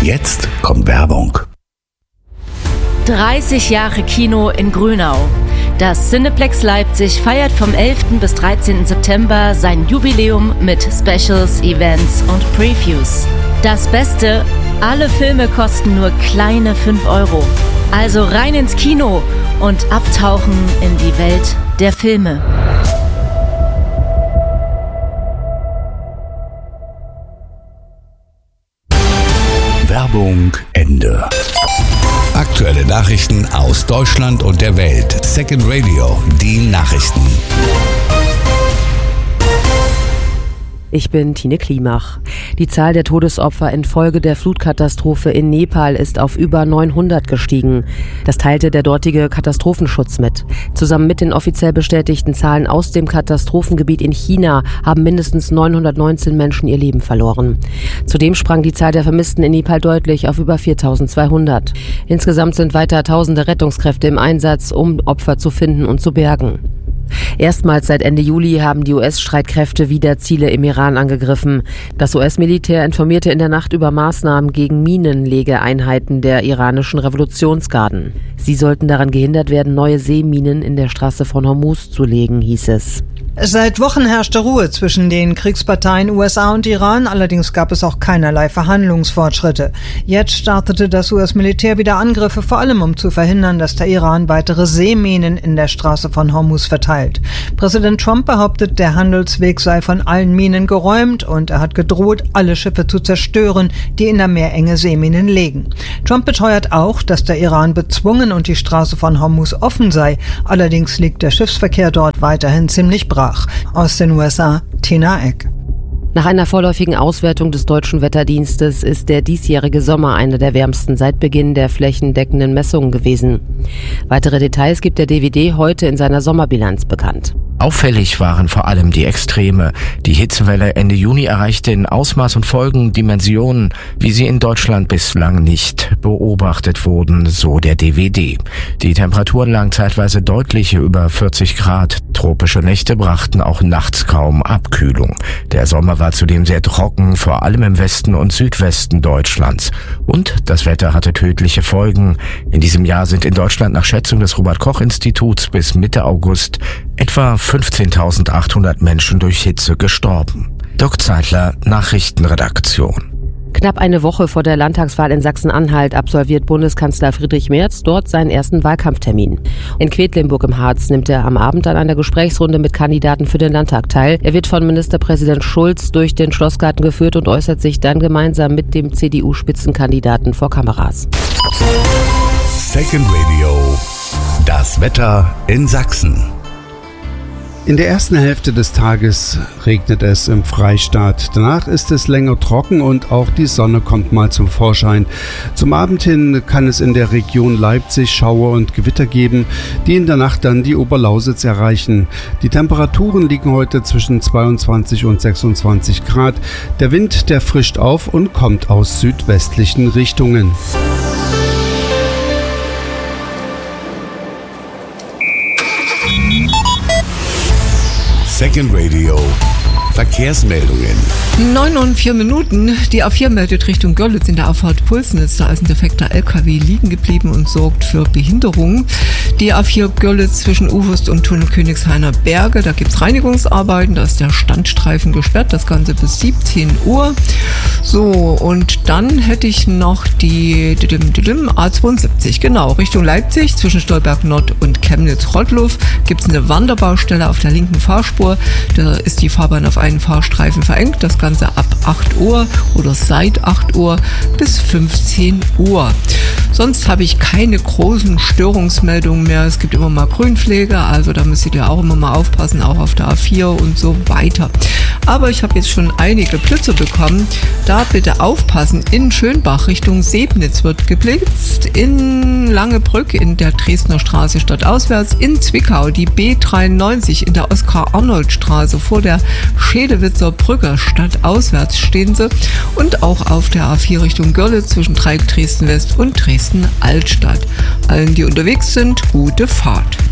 Jetzt kommt Werbung. 30 Jahre Kino in Grünau. Das Cineplex Leipzig feiert vom 11. bis 13. September sein Jubiläum mit Specials, Events und Previews. Das Beste, alle Filme kosten nur kleine 5 €. Also rein ins Kino und abtauchen in die Welt der Filme. Werbung Ende. Aktuelle Nachrichten aus Deutschland und der Welt. Second Radio, die Nachrichten. Ich bin Tine Klimach. Die Zahl der Todesopfer infolge der Flutkatastrophe in Nepal ist auf über 900 gestiegen. Das teilte der dortige Katastrophenschutz mit. Zusammen mit den offiziell bestätigten Zahlen aus dem Katastrophengebiet in China haben mindestens 919 Menschen ihr Leben verloren. Zudem sprang die Zahl der Vermissten in Nepal deutlich auf über 4.200. Insgesamt sind weiter tausende Rettungskräfte im Einsatz, um Opfer zu finden und zu bergen. Erstmals seit Ende Juli haben die US-Streitkräfte wieder Ziele im Iran angegriffen. Das US-Militär informierte in der Nacht über Maßnahmen gegen Minenlegeeinheiten der iranischen Revolutionsgarden. Sie sollten daran gehindert werden, neue Seeminen in der Straße von Hormuz zu legen, hieß es. Seit Wochen herrschte Ruhe zwischen den Kriegsparteien USA und Iran, allerdings gab es auch keinerlei Verhandlungsfortschritte. Jetzt startete das US-Militär wieder Angriffe, vor allem um zu verhindern, dass der Iran weitere Seeminen in der Straße von Hormuz verteilt. Präsident Trump behauptet, der Handelsweg sei von allen Minen geräumt und er hat gedroht, alle Schiffe zu zerstören, die in der Meerenge Seeminen legen. Trump beteuert auch, dass der Iran bezwungen und die Straße von Hormuz offen sei. Allerdings liegt der Schiffsverkehr dort weiterhin ziemlich brach. Aus den USA, Tina Eck. Nach einer vorläufigen Auswertung des Deutschen Wetterdienstes ist der diesjährige Sommer einer der wärmsten seit Beginn der flächendeckenden Messungen gewesen. Weitere Details gibt der DWD heute in seiner Sommerbilanz bekannt. Auffällig waren vor allem die Extreme. Die Hitzewelle Ende Juni erreichte in Ausmaß und Folgen Dimensionen, wie sie in Deutschland bislang nicht beobachtet wurden, so der DWD. Die Temperaturen lagen zeitweise deutlich über 40 Grad. Tropische Nächte brachten auch nachts kaum Abkühlung. Der Sommer war zudem sehr trocken, vor allem im Westen und Südwesten Deutschlands. Und das Wetter hatte tödliche Folgen. In diesem Jahr sind in Deutschland nach Schätzung des Robert-Koch-Instituts bis Mitte August etwa 15.800 Menschen durch Hitze gestorben. Dirk Zeitler, Nachrichtenredaktion. Knapp eine Woche vor der Landtagswahl in Sachsen-Anhalt absolviert Bundeskanzler Friedrich Merz dort seinen ersten Wahlkampftermin. In Quedlinburg im Harz nimmt er am Abend an einer Gesprächsrunde mit Kandidaten für den Landtag teil. Er wird von Ministerpräsident Schulz durch den Schlossgarten geführt und äußert sich dann gemeinsam mit dem CDU-Spitzenkandidaten vor Kameras. Second Radio, das Wetter in Sachsen. In der ersten Hälfte des Tages regnet es im Freistaat. Danach ist es länger trocken und auch die Sonne kommt mal zum Vorschein. Zum Abend hin kann es in der Region Leipzig Schauer und Gewitter geben, die in der Nacht dann die Oberlausitz erreichen. Die Temperaturen liegen heute zwischen 22 und 26 Grad. Der Wind, der frischt auf und kommt aus südwestlichen Richtungen. Second Radio, Verkehrsmeldungen. 9 und 4 Minuten. Die A4 meldet Richtung Görlitz in der Auffahrt Pulsnitz. Da ist ein defekter LKW liegen geblieben und sorgt für Behinderung. Die A4 Görlitz zwischen Uhust und Tunnel Königshainer Berge. Da gibt es Reinigungsarbeiten. Da ist der Standstreifen gesperrt. Das Ganze bis 17 Uhr. So, und dann hätte ich noch die A72. Genau, Richtung Leipzig zwischen Stolberg Nord und Chemnitz-Rottluff gibt es eine Wanderbaustelle auf der linken Fahrspur. Da ist die Fahrbahn auf einen Fahrstreifen verengt. Das Ganze ab 8 Uhr oder seit 8 Uhr bis 15 Uhr. Sonst habe ich keine großen Störungsmeldungen mehr. Es gibt immer mal Grünpflege, also da müsstet ihr auch immer mal aufpassen, auch auf der A4 und so weiter. Aber ich habe jetzt schon einige Blitze bekommen. Da bitte aufpassen. In Schönbach Richtung Sebnitz wird geblitzt. In Langebrück in der Dresdner Straße stadtauswärts. In Zwickau die B93 in der Oskar-Arnold-Straße vor der Schedewitzer Brücke stadtauswärts stehen sie. Und auch auf der A4 Richtung Görlitz zwischen Dreieck Dresden-West und Dresden-Altstadt. Allen, die unterwegs sind, gute Fahrt.